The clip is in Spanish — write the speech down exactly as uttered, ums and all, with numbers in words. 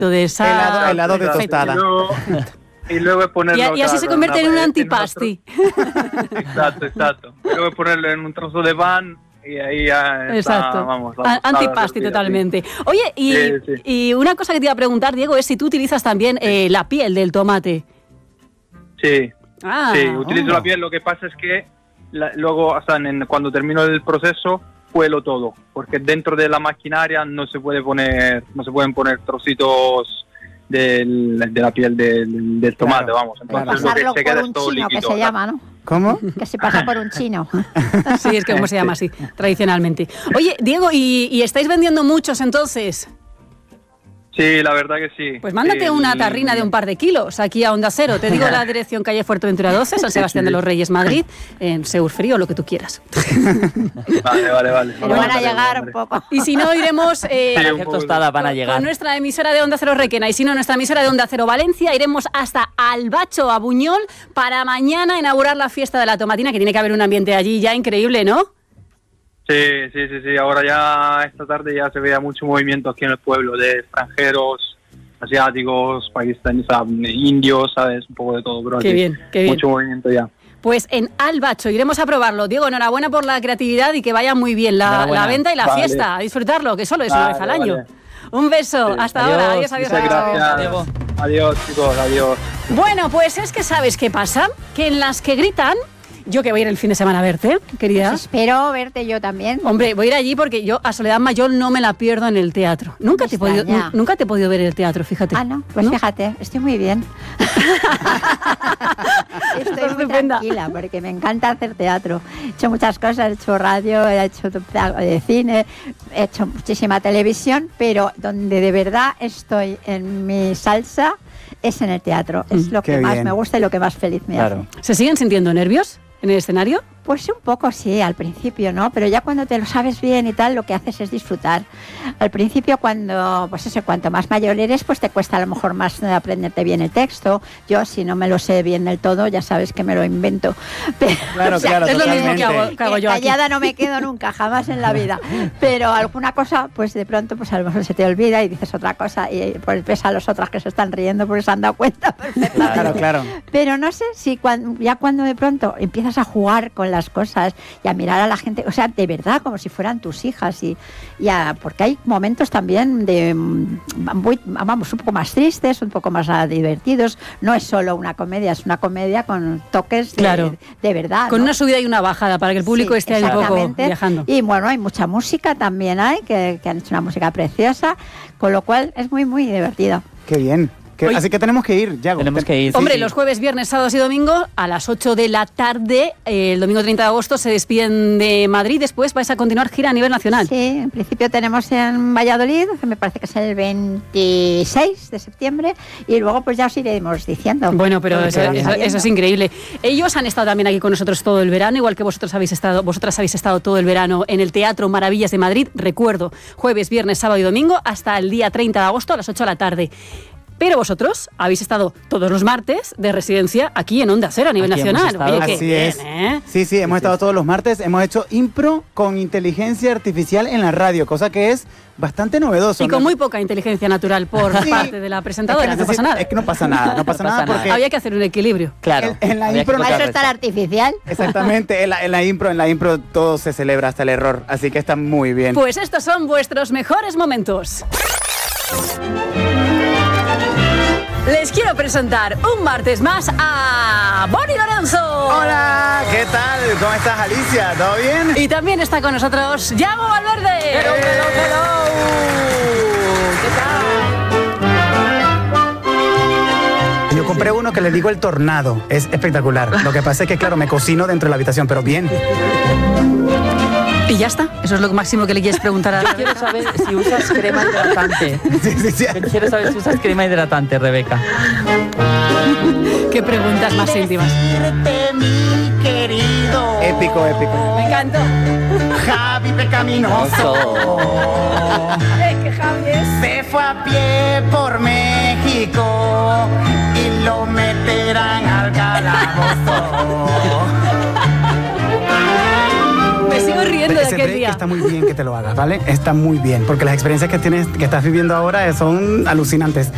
de esa... Helado, helado de tostada. Y luego, y luego ponerlo... Y, y así claro, se convierte en un antipasti. Exacto, exacto. Y luego ponerlo en un trozo de pan y ahí ya está, Exacto. vamos... La Antipasti servida, totalmente. Sí. Oye, y, sí, sí. y una cosa que te iba a preguntar, Diego, es si tú utilizas también eh, la piel del tomate. Sí, ah, sí, utilizo oh. la piel. Lo que pasa es que la, luego, o sea, en, cuando termino el proceso, cuelo todo, porque dentro de la maquinaria no se puede poner, no se pueden poner trocitos del, de la piel del, del tomate, claro, vamos. Entonces claro. lo que Pasarlo se queda por es un todo chino, líquido, que se llama, ¿no? ¿Cómo? Que se pasa por un chino. Sí, es que como se llama así, tradicionalmente. Oye, Diego, ¿y, y estáis vendiendo muchos entonces? Sí, la verdad que sí. Pues mándate sí, una tarrina de un par de kilos aquí a Onda Cero. Te digo la dirección, calle Fuerteventura doce, San Sebastián de los Reyes, Madrid, en Seur Frío, lo que tú quieras. Vale, vale, vale. Pero van a llegar un poco. Y si no, iremos eh, Sí, Para un hacer poco tostadas van a llegar. con nuestra emisora de Onda Cero Requena. Y si no, nuestra emisora de Onda Cero Valencia, iremos hasta Albacho, a Buñol, para mañana inaugurar la fiesta de la tomatina, que tiene que haber un ambiente allí ya increíble, ¿no? Sí, sí, sí, sí. Ahora ya esta tarde ya se vea mucho movimiento aquí en el pueblo de extranjeros, asiáticos, pakistaníes, indios, ¿sabes? Un poco de todo, bro. Qué Sí. bien, qué bien. Mucho movimiento ya. Pues en Albacho iremos a probarlo. Diego, enhorabuena por la creatividad y que vaya muy bien la, la venta y la Vale. fiesta. A disfrutarlo, que solo es Vale, una vez al año. vale. Un beso, Sí. hasta Adiós. ahora. Adiós, adiós, Muchas adiós. gracias. Diego. Adiós, chicos, adiós. Bueno, pues es que ¿sabes qué pasa? Que en las que gritan, yo que voy a ir el fin de semana a verte, querida. Pues espero verte yo también. Hombre, voy a ir allí porque yo a Soledad Mayor no me la pierdo en el teatro. Nunca Me te, he podido, extraña. nu- nunca te he podido ver en el teatro, fíjate. Ah, no, pues ¿No? fíjate, estoy muy bien. Estoy muy Estupenda. tranquila porque me encanta hacer teatro. He hecho muchas cosas, he hecho radio, he hecho algo de cine, he hecho muchísima televisión, pero donde de verdad estoy en mi salsa es en el teatro. Es lo Qué que más bien. me gusta y lo que más feliz me Claro. hace. ¿Se siguen sintiendo nervios en el escenario? Pues un poco sí, al principio, ¿no? Pero ya cuando te lo sabes bien y tal, lo que haces es disfrutar. Al principio, cuando, pues eso, cuanto más mayor eres, pues te cuesta a lo mejor más aprenderte bien el texto. Yo, si no me lo sé bien del todo, ya sabes que me lo invento. Pero, Claro, o sea, claro, es lo mismo totalmente. que hago, que hago yo aquí. callada no me quedo nunca, jamás en la vida. Pero alguna cosa, pues de pronto, pues a lo mejor se te olvida y dices otra cosa y pues ves a los otros que se están riendo porque se han dado cuenta perfectamente. Claro, claro. Pero no sé si cuando, ya cuando de pronto empiezas a jugar con las cosas y a mirar a la gente, o sea, de verdad, como si fueran tus hijas, y, y a, porque hay momentos también de, muy, vamos, un poco más tristes, un poco más ah, divertidos. No es solo una comedia, es una comedia con toques de, Claro. de verdad. Con ¿no? una subida y una bajada para que el público Sí, esté ahí un poco exactamente. viajando. Y bueno, hay mucha música también, hay que, que han hecho una música preciosa, con lo cual es muy, muy divertido. Qué bien. Que- Oye, así que tenemos que ir, Yago. Tenemos que ir. Hombre, sí, sí. los jueves, viernes, sábados y domingos a las ocho de la tarde, eh, el domingo treinta de agosto se despiden de Madrid, después vais a continuar gira a nivel nacional. Sí, en principio tenemos en Valladolid, que me parece que es el veintiséis de septiembre, y luego pues ya os iremos diciendo. Bueno, pero Todo lo eso, que va eso- saliendo. eso es increíble. Ellos han estado también aquí con nosotros todo el verano, igual que vosotros habéis estado, vosotras habéis estado todo el verano en el Teatro Maravillas de Madrid. Recuerdo, jueves, viernes, sábado y domingo hasta el día treinta de agosto a las ocho de la tarde. Pero vosotros habéis estado todos los martes de residencia aquí en Onda Cero a nivel Aquí hemos nacional. estado. Oye, qué Así bien, es. ¿eh? Sí, sí, hemos estado todos los martes. Hemos hecho impro con inteligencia artificial en la radio, cosa que es bastante novedoso. Y con ¿no? muy poca inteligencia natural por Sí. parte de la presentadora. Es que no pasa necesita- nada. Es que no pasa nada, no pasa No nada pasa nada. porque... Había que hacer un equilibrio. Claro. En- en la había que impro no Para eso contrarrestar. está el artificial. Exactamente, en la, en la impro, en la impro todo se celebra hasta el error, así que está muy bien. Pues estos son vuestros mejores momentos. Les quiero presentar un martes más a Bonnie Lorenzo. Hola, ¿qué tal? ¿Cómo estás, Alicia? ¿Todo bien? Y también está con nosotros Yago Valverde. Hello, hello, hello. ¿Qué tal? Yo compré uno que le digo el tornado, es espectacular. Lo que pasa es que, claro, me cocino dentro de la habitación, pero bien. Y ya está. Eso es lo máximo que le quieres preguntar a Yo quiero saber si usas crema hidratante. Sí, sí, sí. Yo quiero saber si usas crema hidratante, Rebeca. Qué preguntas más íntimas. mi querido Épico, épico. Me encantó. Javi Pecaminoso. Es que Javi es... Se fue a pie por México y lo meterán al calabozo. Me sigo riendo de Ese aquel break día. está muy bien que te lo hagas, ¿vale? Está muy bien, porque las experiencias que tienes, que estás viviendo ahora son alucinantes.